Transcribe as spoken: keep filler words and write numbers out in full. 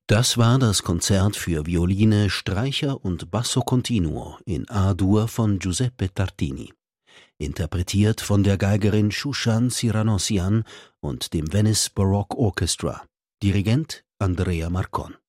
Das war das Konzert für Violine, Streicher und Basso Continuo in A-Dur von Giuseppe Tartini, interpretiert von der Geigerin Shushan Siranossian und dem Venice Baroque Orchestra. Dirigent Andrea Marcon.